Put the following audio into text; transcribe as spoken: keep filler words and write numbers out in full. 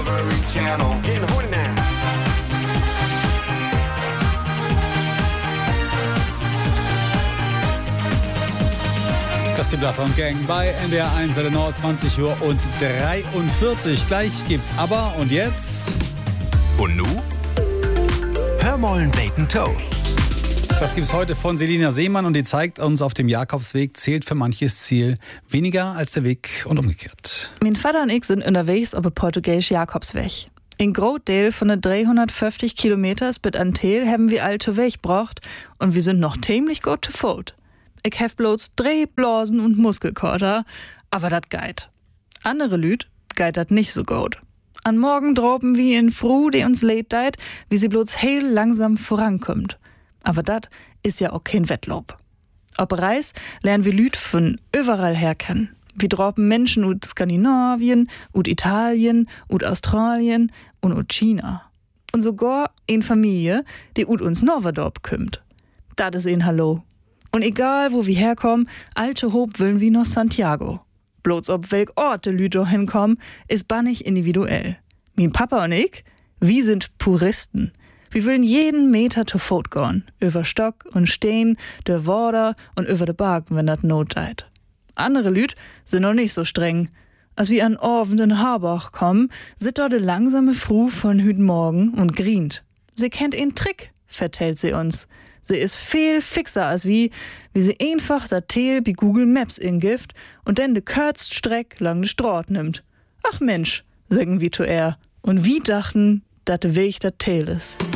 Discovery Channel. Getting horny now. Das ist die Blatter und Gang bei N D R eins, Welle Nord, zwanzig Uhr und dreiundvierzig. Gleich gibt's aber und jetzt... Und nu? Hör mollen Bacon Toe. Das gibt's heute von Selina Seemann und die zeigt uns, auf dem Jakobsweg zählt für manches Ziel weniger als der Weg und umgekehrt. Mein Vater und ich sind unterwegs auf dem portugiesischen Jakobsweg. In Grootdeel von den dreihundertfünfzig Kilometers bis an Teel haben wir alte Weg gebracht und wir sind noch ziemlich gut zu Fuß. Ich hab bloß Drehblasen und Muskelkater, aber dat geit. Andere Lüd geit dat nicht so gut. An Morgen droben wie in Fru, die uns leid deit, wie sie bloß heel langsam vorankommt. Aber dat is ja auch kein Wettlob. Ob Reis lernen wir Lüd von überall her kennen. Wir droben Menschen ut Skandinavien, ut Italien, ut Australien und ut China. Und sogar in Familie, die ut uns Norverdorp kümmt. Dat is ein Hallo. Und egal, wo wir herkommen, alte Hob willen wie nach Santiago. Bloß ob welk Ort de Lüder hinkommen, ist bannig individuell. Mein Papa und ich, wir sind Puristen. Wir willen jeden Meter zu Fuß gehen. Über Stock und Steen, der Wader und über de Berg, wenn dat Not deit. Andere Lüd sind noch nicht so streng. Als wir an Orven den Harbach kommen, sit dort de langsame Fru von hüten Morgen und grient. Sie kennt einen Trick, vertellt sie uns. Sie ist viel fixer als wie, wie sie einfach dat Teel bei Google Maps ingift und dann de kürzt Streck lang de Straat nimmt. Ach Mensch, sagen wir zu er. Und wie dachten, dat de Weg dat Teel is.